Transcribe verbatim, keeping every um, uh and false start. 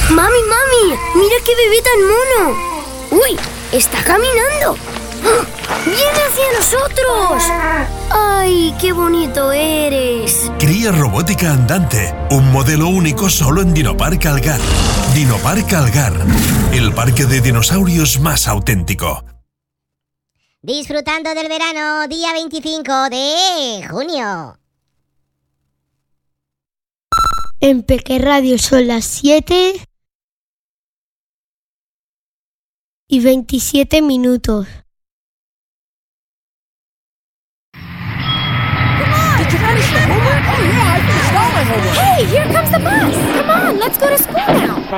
¡Mami, mami! ¡Mira qué bebé tan mono! ¡Uy! ¡Está caminando! ¡Ah! ¡Viene hacia nosotros! ¡Ay, qué bonito eres! Cría robótica andante, un modelo único solo en Dinopark Algar. Dinopark Algar, el parque de dinosaurios más auténtico. Disfrutando del verano, día veinticinco de junio. En Peque Radio son las siete y veintisiete minutos. Hey, here comes the bus! Come on, let's go to school now!